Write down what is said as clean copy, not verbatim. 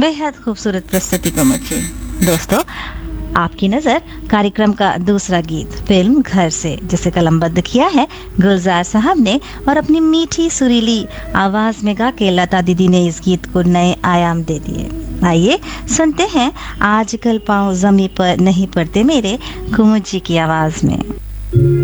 बेहद खूबसूरत प्रस्तुति कुमुद जी। दोस्तों, आपकी नजर कार्यक्रम का दूसरा गीत फिल्म घर से, जिसे कलमबद्ध किया है गुलजार साहब ने और अपनी मीठी सुरीली आवाज में गा के लता दीदी ने इस गीत को नए आयाम दे दिए। आइए सुनते हैं आजकल पाँव जमी पर नहीं पड़ते मेरे, कुमुद जी की आवाज में।